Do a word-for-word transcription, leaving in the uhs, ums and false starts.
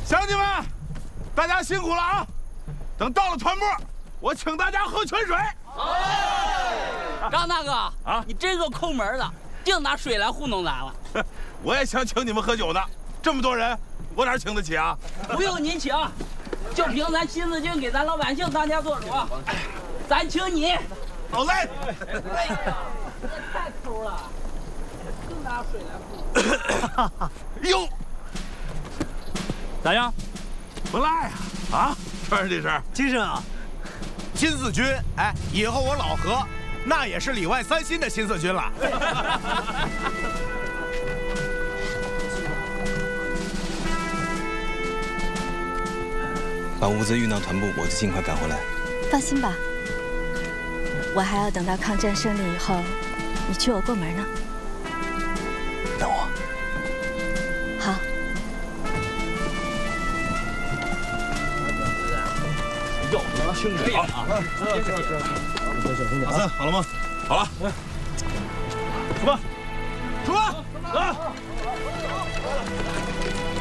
乡亲们，大家辛苦了啊！等到了团末，我请大家喝泉水。 张大哥啊，你这个抠门的，净拿水来糊弄咱了。 我也想请你们喝酒呢，这么多人，我哪请得起啊？ 不用您请，就凭咱新四军给咱老百姓当家做主，咱请你。 好嘞。 哎呀，这太抠了，净拿水来糊弄。 哟， 咋样？ 不赖呀！啊，川儿这是精神啊！ 新四军，哎，以后我老何那也是里外三新的新四军了。 把物资运到团部，我就尽快赶回来。 放心吧，我还要等到抗战胜利以后，你娶我过门呢。 等我。 好。 哟，轻点啊！是是是，小心点。 老三，好了吗？好了，出发，出发，走。